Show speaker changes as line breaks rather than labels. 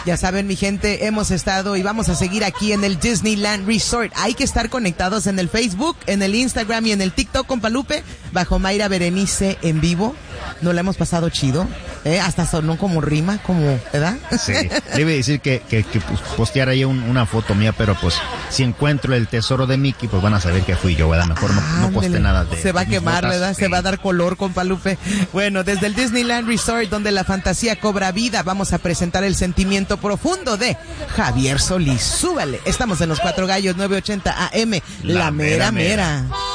Ya saben, mi gente, hemos estado y vamos a seguir aquí en el Disneyland Resort. Hay que estar conectados en el Facebook, en el Instagram y en el TikTok, compa Lupe, bajo Mayra Berenice en vivo. Nos la hemos pasado chido, hasta sonó como rima, como, ¿verdad?
Sí, debe decir que postear ahí una foto mía, pero pues si encuentro el tesoro de Mickey, pues van a saber que fui yo, ¿verdad? Mejor no poste nada de...
Se va a quemar,
botas,
¿verdad?
sí.
Se va a dar color, compa Lupe. Bueno, desde el Disneyland Resort, donde la fantasía cobra vida, vamos a presentar el sentimiento profundo de Javier Solís. Súbale, estamos en los Cuatro Gallos, 980 AM, la mera mera.